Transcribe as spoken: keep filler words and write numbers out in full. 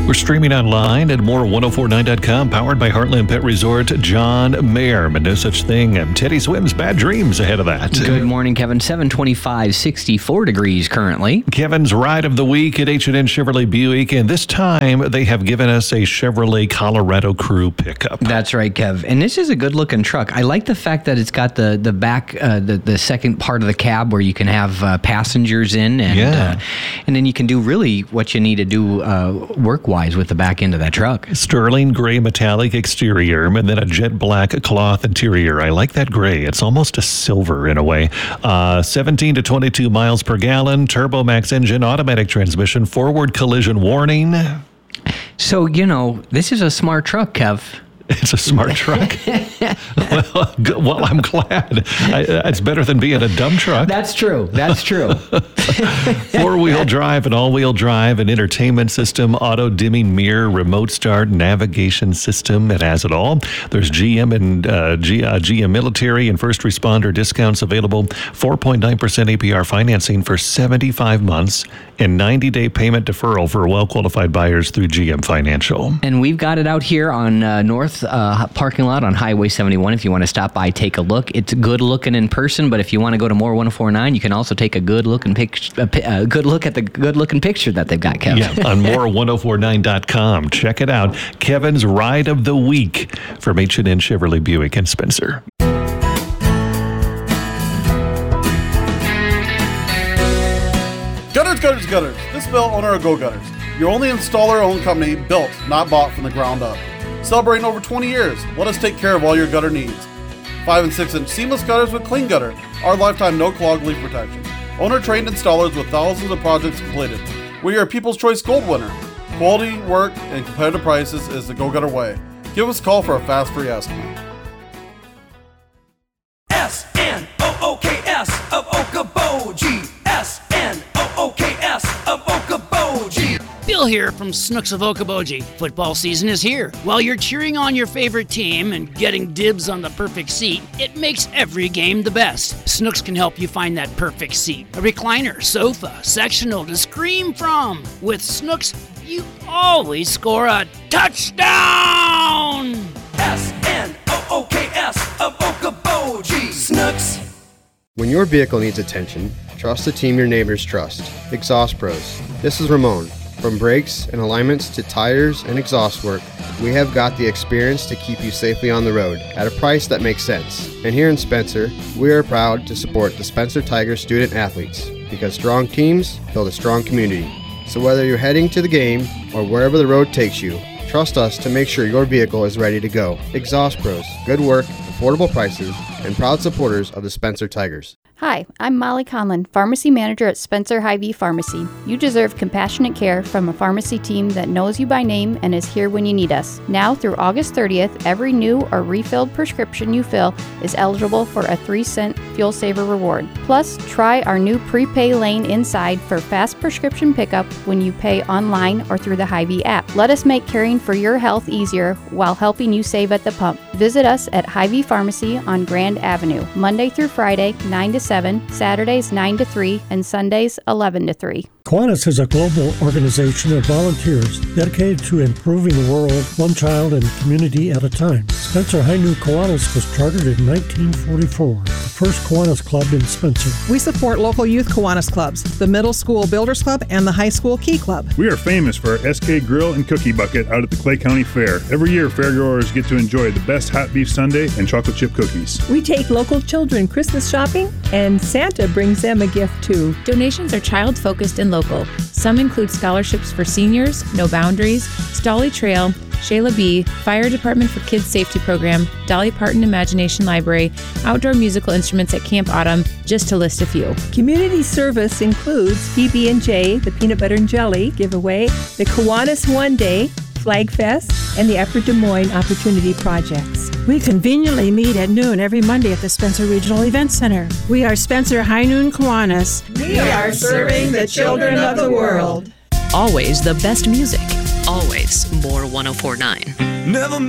We're streaming online at more ten forty-nine dot com, powered by Heartland Pet Resort. John Mayer, No Such Thing. And Teddy Swims, Bad Dreams ahead of that. Good morning, Kevin. seven twenty-five, sixty-four degrees currently. Kevin's Ride of the Week at H and N Chevrolet Buick, and this time they have given us a Chevrolet Colorado Crew pickup. That's right, Kev. And this is a good-looking truck. I like the fact that it's got the the back, uh, the the second part of the cab where you can have uh, passengers in, and yeah. uh, and then you can do really what you need to do uh, work-wise with the back end of that truck. Sterling gray metallic exterior, and then a jet black cloth interior. I like that gray. It's almost a silver in a way. Uh, seventeen to twenty-two miles per gallon, turbo max engine, automatic transmission, forward collision warning. So, you know, this is a smart truck, Kev. It's a smart truck. well, g- well, I'm glad. I, it's better than being a dumb truck. That's true. That's true. Four-wheel drive and all-wheel drive, an entertainment system, auto-dimming mirror, remote start, navigation system. It has it all. There's G M and uh, G, uh, G M military and first responder discounts available. four point nine percent A P R financing for seventy-five months and ninety-day payment deferral for well-qualified buyers through G M Financial. And we've got it out here on uh, North uh, parking lot on Highway seventy-one. If you want to stop by, take a look. It's good looking in person, but if you want to go to more ten forty-nine, you can also take a good looking picture, a good look at the good looking picture that they've got, Kevin. Yeah, on more ten forty-nine dot com. Check it out. Kevin's Ride of the Week from H and N Chevrolet Buick and Spencer. Gutters, gutters, gutters. This is Bill, owner of Go Gutters. Your only installer-owned company, built, not bought from the ground up. Celebrating over twenty years, let us take care of all your gutter needs. five and six inch seamless gutters with clean gutter. Our lifetime no-clog leak protection. Owner-trained installers with thousands of projects completed. We are People's Choice Gold winner. Quality, work, and competitive prices is the Go Gutter way. Give us a call for a fast free estimate. S N O O K S of Okoboji. S N O O K S of Okoboji. Bill here from Snooks of Okoboji. Football season is here. While you're cheering on your favorite team and getting dibs on the perfect seat, it makes every game the best. Snooks can help you find that perfect seat. A recliner, sofa, sectional to scream from. With Snooks, you always score a touchdown! S N O O K S of Okoboji. Snooks. When your vehicle needs attention, trust the team your neighbors trust. Exhaust Pros. This is Ramon. From brakes and alignments to tires and exhaust work, we have got the experience to keep you safely on the road at a price that makes sense. And here in Spencer, we are proud to support the Spencer Tiger student athletes, because strong teams build a strong community. So whether you're heading to the game or wherever the road takes you, trust us to make sure your vehicle is ready to go. Exhaust Pros, good work, affordable prices, and proud supporters of the Spencer Tigers. Hi, I'm Molly Conlon, Pharmacy Manager at Spencer Hy-Vee Pharmacy. You deserve compassionate care from a pharmacy team that knows you by name and is here when you need us. Now through August thirtieth, every new or refilled prescription you fill is eligible for a three cent Fuel Saver reward. Plus, try our new prepay lane inside for fast prescription pickup when you pay online or through the Hy-Vee app. Let us make caring for your health easier while helping you save at the pump. Visit us at Hy-Vee Pharmacy on Grand Avenue, Monday through Friday, nine to seven, Saturdays nine to three, and Sundays eleven to three. Kiwanis is a global organization of volunteers dedicated to improving the world one child and community at a time. Spencer High New Kiwanis was chartered in nineteen forty-four, the first Kiwanis club in Spencer. We support local youth Kiwanis clubs, the Middle School Builders Club and the High School Key Club. We are famous for our S K Grill and Cookie Bucket out at the Clay County Fair. Every year, fairgoers get to enjoy the best hot beef sundae and chocolate chip cookies. We take local children Christmas shopping, and Santa brings them a gift too. Donations are child-focused and local. Some include scholarships for seniors, No Boundaries, Stolly Trail, Shayla B., Fire Department for Kids Safety Program, Dolly Parton Imagination Library, outdoor musical instruments at Camp Autumn, just to list a few. Community service includes P B and J, the Peanut Butter and Jelly giveaway, the Kiwanis One Day, Flag Fest, and the Upper Des Moines Opportunity Projects. We conveniently meet at noon every Monday at the Spencer Regional Event Center. We are Spencer High Noon Kiwanis. We are serving the children of the world. Always the best music. Always more ten forty-nine. Never